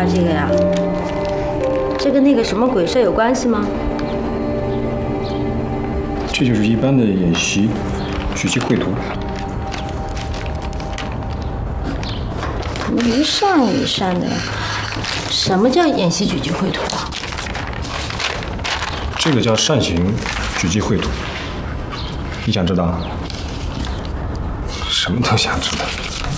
画这个呀？这跟那个什么鬼社有关系吗？ 这就是一般的演习举旗绘图。 怎么一扇一扇的呀？什么叫演习举旗绘图啊？ 这个叫扇形举旗绘图。你想知道？什么都想知道。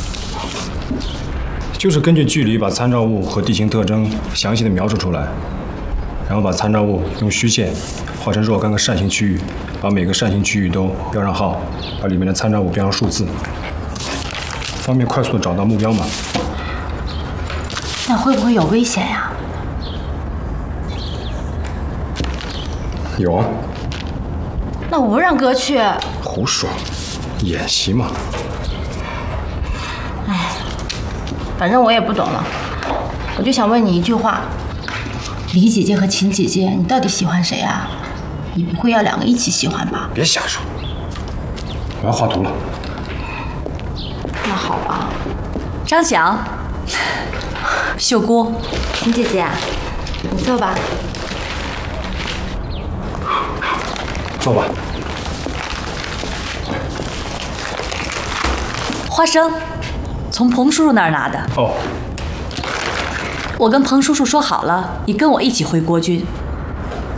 就是根据距离把参照物和地形特征详细的描述出来，然后把参照物用虚线画成若干个扇形区域，把每个扇形区域都标上号，把里面的参照物标上数字，方便快速的找到目标嘛。 那会不会有危险呀？ 有啊。 那我不让哥去。 胡说，演习嘛。 哎，反正我也不懂了，我就想问你一句话：李姐姐和秦姐姐，你到底喜欢谁啊？你不会要两个一起喜欢吧？ 别瞎说，我要画图了。 那好吧。 张翔，秀姑， 秦姐姐，你坐吧。 坐吧。 花生，从彭叔叔那儿拿的。 哦。 我跟彭叔叔说好了，你跟我一起回国军，